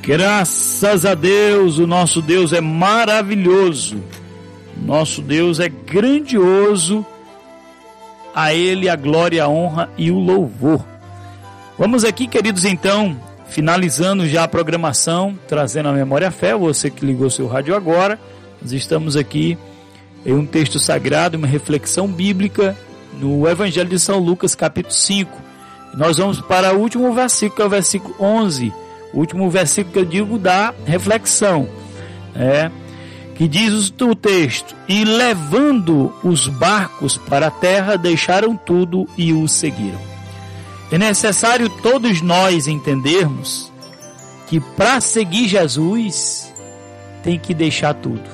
Graças a Deus, o nosso Deus é maravilhoso, nosso Deus é grandioso, a Ele a glória, a honra e o louvor. Vamos aqui, queridos, então, finalizando já a programação, trazendo a memória à fé, você que ligou seu rádio agora, nós estamos aqui em um texto sagrado, uma reflexão bíblica no Evangelho de São Lucas, capítulo 5. Nós vamos para o último versículo, que é o versículo 11, o último versículo que eu digo da reflexão, que diz o texto: e levando os barcos para a terra, deixaram tudo e o seguiram. É necessário todos nós entendermos que para seguir Jesus tem que deixar tudo.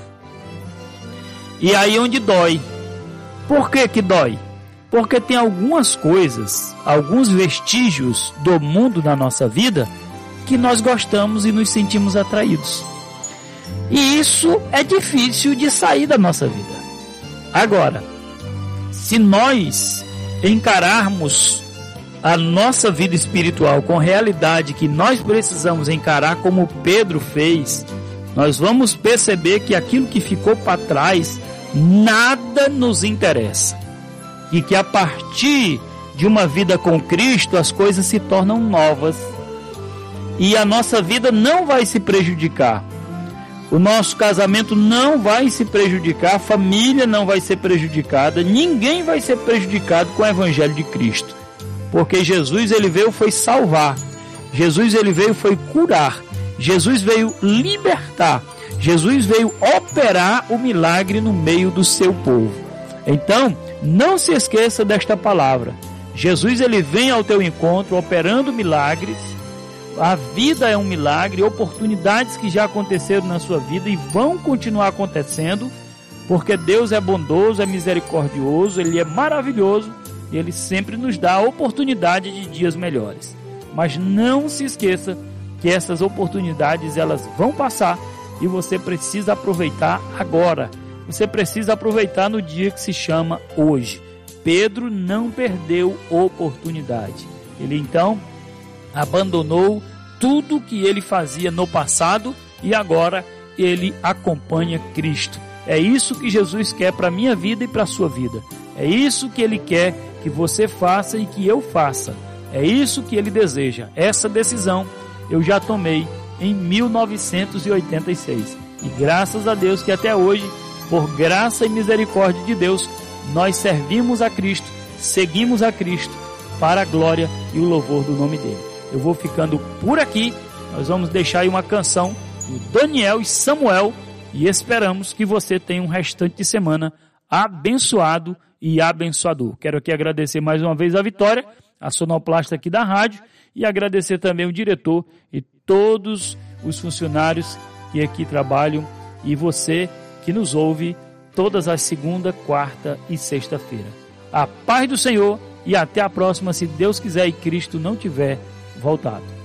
E aí onde dói. Por que dói? Porque tem algumas coisas, alguns vestígios do mundo na nossa vida que nós gostamos e nos sentimos atraídos. E isso é difícil de sair da nossa vida. Agora, se nós encararmos a nossa vida espiritual com a realidade que nós precisamos encarar como Pedro fez, nós vamos perceber que aquilo que ficou para trás nada nos interessa. E que a partir de uma vida com Cristo as coisas se tornam novas. E a nossa vida não vai se prejudicar. O nosso casamento não vai se prejudicar, a família não vai ser prejudicada, ninguém vai ser prejudicado com o Evangelho de Cristo. Porque Jesus, ele veio foi salvar. Jesus, ele veio foi curar. Jesus veio libertar. Jesus veio operar o milagre no meio do seu povo. Então, não se esqueça desta palavra. Jesus, ele vem ao teu encontro operando milagres. A vida é um milagre, oportunidades que já aconteceram na sua vida e vão continuar acontecendo, porque Deus é bondoso, é misericordioso, Ele é maravilhoso e Ele sempre nos dá a oportunidade de dias melhores. Mas não se esqueça que essas oportunidades elas vão passar e você precisa aproveitar agora. Você precisa aproveitar no dia que se chama hoje. Pedro não perdeu oportunidade. Ele então abandonou tudo que ele fazia no passado e agora ele acompanha Cristo. É isso que Jesus quer para a minha vida e para a sua vida. É isso que ele quer que você faça e que eu faça. É isso que ele deseja. Essa decisão eu já tomei em 1986. E graças a Deus que até hoje, por graça e misericórdia de Deus, nós servimos a Cristo, seguimos a Cristo para a glória e o louvor do nome dele. Eu vou ficando por aqui, nós vamos deixar aí uma canção do Daniel e Samuel e esperamos que você tenha um restante de semana abençoado e abençoador. Quero aqui agradecer mais uma vez a Vitória, a sonoplasta aqui da rádio, e agradecer também o diretor e todos os funcionários que aqui trabalham e você que nos ouve todas as segunda, quarta e sexta-feira. A paz do Senhor e até a próxima, se Deus quiser e Cristo não tiver voltado.